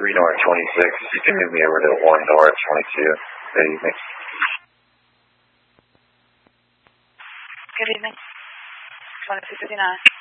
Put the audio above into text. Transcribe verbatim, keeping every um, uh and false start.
three North twenty-six. You can move me over to one North twenty-two. Good evening. Good evening. twenty-six fifty-nine.